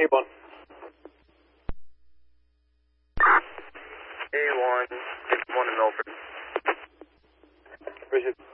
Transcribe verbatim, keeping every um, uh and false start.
A one. A one, six one in Milford. Richard.